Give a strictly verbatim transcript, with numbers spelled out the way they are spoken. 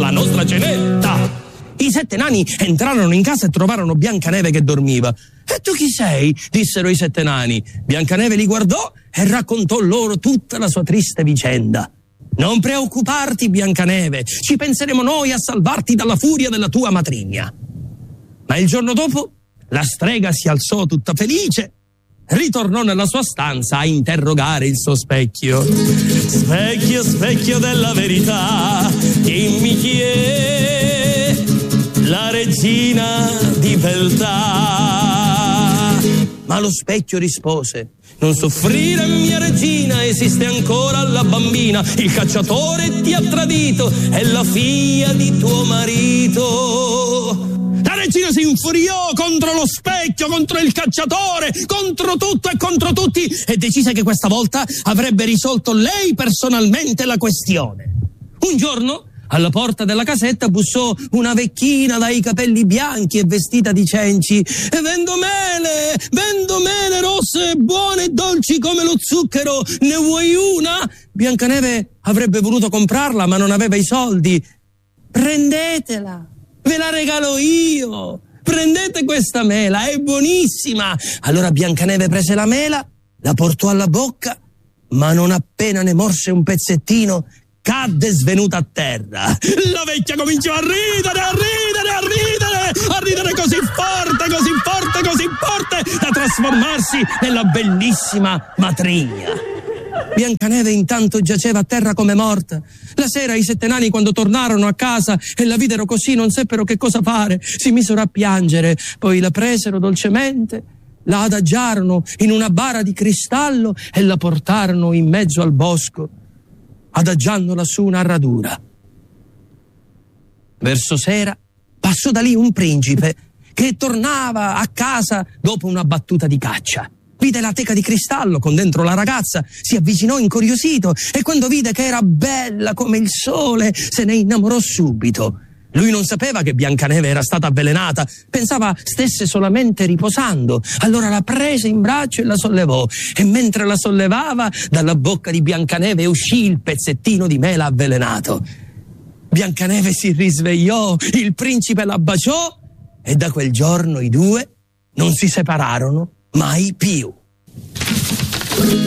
la nostra cenetta. I sette nani entrarono in casa e trovarono Biancaneve che dormiva. E tu chi sei? Dissero i sette nani. Biancaneve li guardò e raccontò loro tutta la sua triste vicenda. Non preoccuparti, Biancaneve, ci penseremo noi a salvarti dalla furia della tua matrigna. Ma il giorno dopo la strega si alzò tutta felice, ritornò nella sua stanza a interrogare il suo specchio. Specchio, specchio della verità, dimmi chi è la regina di beltà. Ma lo specchio rispose: non soffrire, mia regina, esiste ancora la bambina, il cacciatore ti ha tradito, è la figlia di tuo marito. La regina si infuriò contro lo specchio, contro il cacciatore, contro tutto e contro tutti, e decise che questa volta avrebbe risolto lei personalmente la questione. Un giorno, alla porta della casetta bussò una vecchina dai capelli bianchi e vestita di cenci. E vendo mele, vendo mele rosse, buone e dolci come lo zucchero, ne vuoi una? Biancaneve avrebbe voluto comprarla, ma non aveva i soldi. Prendetela, ve la regalo io, prendete questa mela, è buonissima. Allora Biancaneve prese la mela, la portò alla bocca, ma non appena ne morse un pezzettino, cadde svenuta a terra. La vecchia cominciò a ridere, a ridere, a ridere, a ridere così forte, così forte, così forte, da trasformarsi nella bellissima matrigna. Biancaneve intanto giaceva a terra come morta. La sera i sette nani, quando tornarono a casa e la videro così, non seppero che cosa fare, si misero a piangere, poi la presero dolcemente, la adagiarono in una bara di cristallo e la portarono in mezzo al bosco, adagiandola su una radura. Verso sera passò da lì un principe che tornava a casa dopo una battuta di caccia. Vide la teca di cristallo con dentro la ragazza, si avvicinò incuriosito e quando vide che era bella come il sole se ne innamorò subito. Lui non sapeva che Biancaneve era stata avvelenata, pensava stesse solamente riposando. Allora la prese in braccio e la sollevò, e mentre la sollevava dalla bocca di Biancaneve uscì il pezzettino di mela avvelenato. Biancaneve si risvegliò, il principe la baciò e da quel giorno i due non si separarono mai più.